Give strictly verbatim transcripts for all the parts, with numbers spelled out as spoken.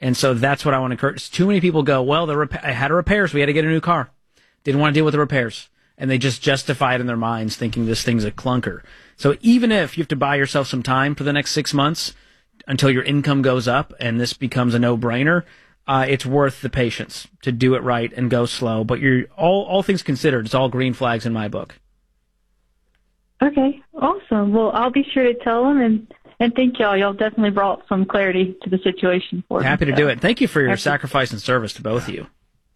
And so that's what I want to encourage. Too many people go, well, the rep- I had a repair, so we had to get a new car. Didn't want to deal with the repairs. And they just justify it in their minds thinking this thing's a clunker. So even if you have to buy yourself some time for the next six months until your income goes up and this becomes a no-brainer, uh, it's worth the patience to do it right and go slow. But you're all, all things considered, it's all green flags in my book. Okay, awesome. Well, I'll be sure to tell them, and, and thank y'all. Y'all definitely brought some clarity to the situation for me. Happy to so. do it. Thank you for your Happy. sacrifice and service to both of you.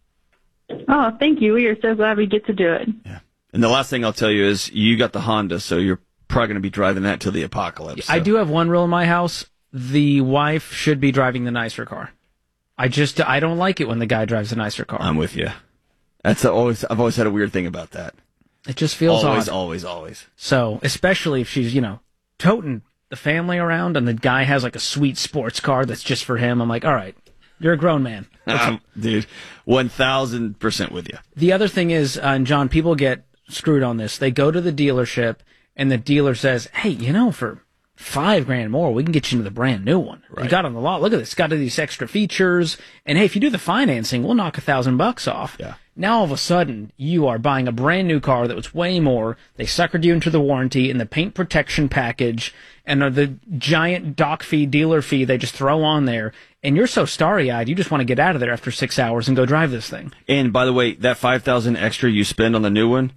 Oh, thank you. We are so glad we get to do it. Yeah. And the last thing I'll tell you is you got the Honda, so you're probably going to be driving that till the apocalypse. So. I do have one rule in my house. The wife should be driving the nicer car. I just, I don't like it when the guy drives the nicer car. I'm with you. That's a, always, I've always had a weird thing about that. It just feels always, odd. Always, always, always. So, especially if she's, you know, toting the family around and the guy has like a sweet sports car that's just for him. I'm like, all right, you're a grown man. Um, dude, one thousand percent with you. The other thing is, uh, and John, people get screwed on this. They go to the dealership and the dealer says, hey, you know, for five grand more, we can get you into the brand new one. Right. You got on the lot. Look at this. It's got these extra features. And hey, if you do the financing, we'll knock a thousand bucks off. Yeah. Now all of a sudden, you are buying a brand new car that was way more. They suckered you into the warranty and the paint protection package and the giant doc fee, dealer fee they just throw on there. And you're so starry-eyed, you just want to get out of there after six hours and go drive this thing. And by the way, that five thousand extra you spend on the new one,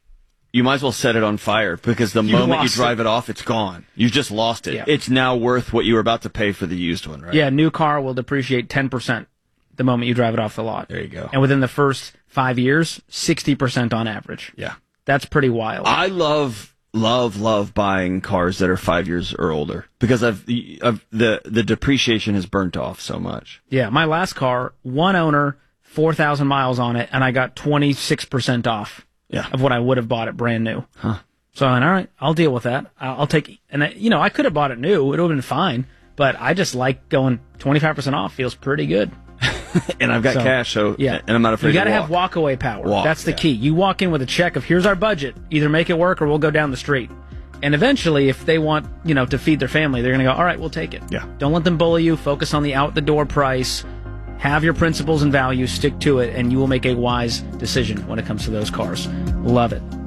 you might as well set it on fire because the You moment you lost drive it. it off, it's gone. You just lost it. Yeah. It's now worth what you were about to pay for the used one, right? Yeah, new car will depreciate ten percent the moment you drive it off the lot. There you go. And within the first five years, sixty percent on average. Yeah. That's pretty wild. I love, love, love buying cars that are five years or older because I've, I've the the depreciation has burnt off so much. Yeah, my last car, one owner, four thousand miles on it, and I got twenty-six percent off Yeah. of what I would have bought it brand new. Huh. So I went, all right, I'll deal with that. I'll, I'll take, and I, you know, I could have bought it new. It would have been fine. But I just like going twenty-five percent off. Feels pretty good. And I've got So, cash, so yeah. and I'm not afraid You got to to walk. have walk-away power. Walk, That's the yeah. key. You walk in with a check of, here's our budget. Either make it work or we'll go down the street. And eventually, if they want, you know, to feed their family, they're going to go, all right, we'll take it. Yeah. Don't let them bully you. Focus on the out-the-door price. Have your principles and values. Stick to it, and you will make a wise decision when it comes to those cars. Love it.